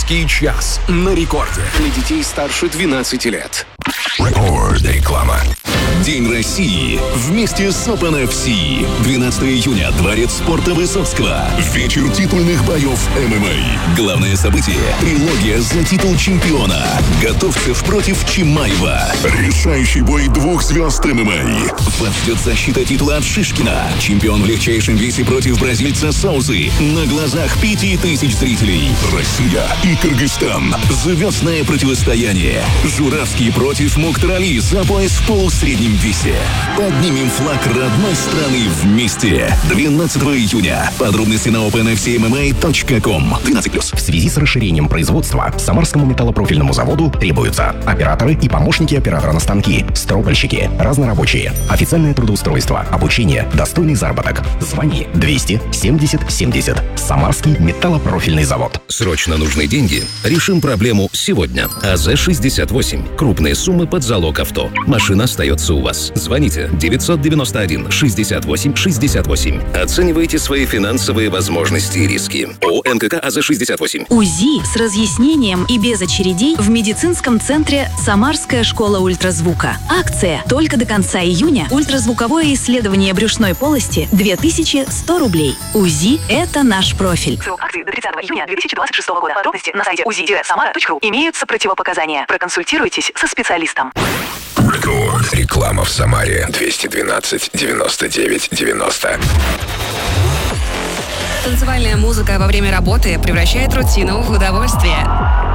Детский час на рекорде. Для детей старше 12 лет. Реклама. День России вместе с Open FC. 12 июня. Дворец спорта Высоцкого. Вечер титульных боев ММА. Главное событие – трилогия за титул чемпиона. Готовцев против Чимаева. Решающий бой 2 звезд ММА. Вас ждет защита титула от Шишкина. Чемпион в легчайшем весе против бразильца Соузы. На глазах 5000 зрителей. Россия и Кыргызстан. Звездное противостояние. Журавский против Мухтарали за пояс в полусреднем весе. Поднимем флаг родной страны вместе. 12 июня. Подробности на openfcmma.com. 12+. В связи с расширением производства Самарскому металлопрофильному заводу требуются операторы и помощники оператора на станки, стропольщики, разнорабочие, официальное трудоустройство, обучение, достойный заработок. Звони 270 70. Самарский металлопрофильный завод. Срочно нужны деньги? Решим проблему сегодня. АЗ-68. Крупные суммы под залог авто. Машина остается у вас. Звоните 991 68 68. Оценивайте свои финансовые возможности и риски. ООО НКК АЗ-68. УЗИ с разъяснением и без очередей в медицинском центре «Самарская школа ультразвука». Акция только до конца июня. Ультразвуковое исследование брюшной полости 2100 рублей. УЗИ – это наш профиль. Срок акции до 30 июня 2026 года. Подробности на сайте uzi-samara.ru. Имеются противопоказания. Проконсультируйтесь со специалистом. Реклама в Самаре. 212 99 90. Танцевальная музыка во время работы превращает рутину в удовольствие.